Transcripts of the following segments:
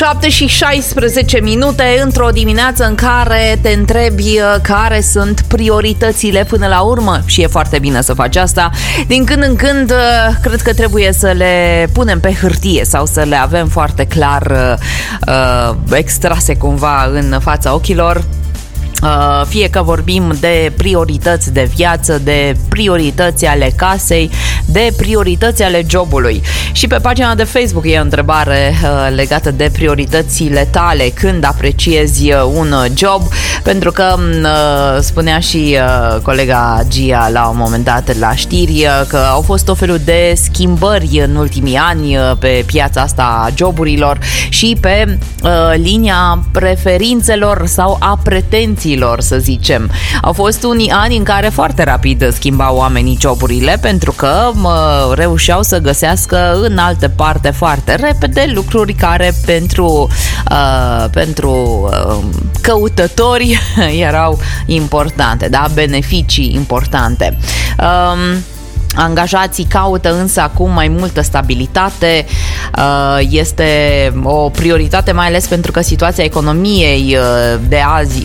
7 și 16 minute într-o dimineață în care te întrebi care sunt prioritățile până la urmă și e foarte bine să faci asta. Din când în când cred că trebuie să le punem pe hârtie sau să le avem foarte clar extrase cumva în fața ochilor. Fie că vorbim de priorități de viață, de priorități ale casei, de priorități ale jobului. Și pe pagina de Facebook e o întrebare legată de prioritățile tale când apreciezi un job, pentru că spunea și colega Gia la un moment dat la știri că au fost o felul de schimbări în ultimii ani pe piața asta a joburilor și pe linia preferințelor sau a pretențiilor, să zicem. Au fost unii ani în care foarte rapid schimbau oamenii joburile pentru că reușeau să găsească în alte parte foarte repede lucruri care pentru căutători erau importante, da? Beneficii importante. Angajații caută însă acum mai multă stabilitate, este o prioritate mai ales pentru că situația economiei de azi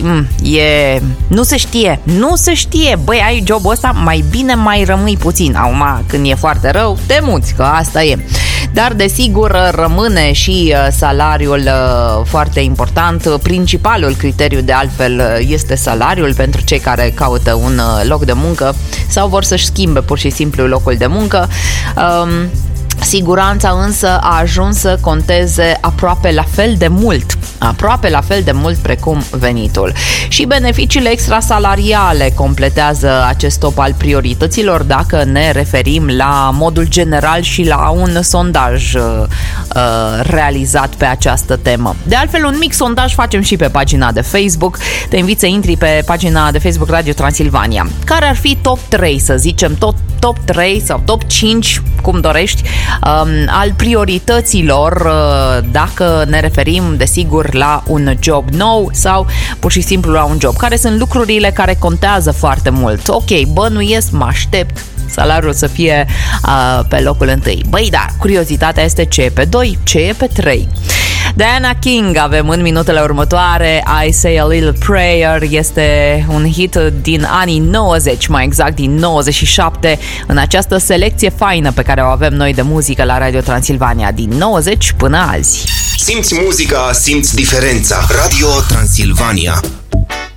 nu se știe, băi, ai jobul ăsta, mai bine mai rămâi puțin, acum când e foarte rău te muți, că asta e. Dar desigur rămâne și salariul foarte important, principalul criteriu de altfel este salariul pentru cei care caută un loc de muncă sau vor să-și schimbe pur și simplu locul de muncă. Siguranța însă a ajuns să conteze aproape la fel de mult precum venitul. Și beneficiile extrasalariale completează acest top al priorităților dacă ne referim la modul general și la un sondaj realizat pe această temă. De altfel, un mic sondaj facem și pe pagina de Facebook. Te invit să intri pe pagina de Facebook Radio Transilvania. Care ar fi top 3, să zicem, top 3 sau top 5, cum dorești, al priorităților dacă ne referim, desigur, la un job nou sau pur și simplu la un job. Care sunt lucrurile care contează foarte mult? Ok, bănuiesc, mă aștept salariul să fie pe locul 1. Băi, da, curiozitatea este ce e pe 2, ce e pe 3. Diana King avem în minutele următoare. I Say a Little Prayer este un hit din anii 90, mai exact din 97, în această selecție faină pe care o avem noi de muzică la Radio Transilvania din 90 până azi. Simți muzica, simți diferența. Radio Transilvania.